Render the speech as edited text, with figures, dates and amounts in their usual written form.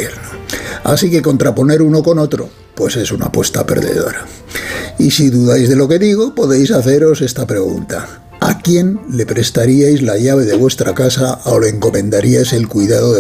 gobierno. Así que contraponer uno con otro, pues es una apuesta perdedora. Y si dudáis de lo que digo, podéis haceros esta pregunta: ¿a quién le prestaríais la llave de vuestra casa o le encomendaríais el cuidado de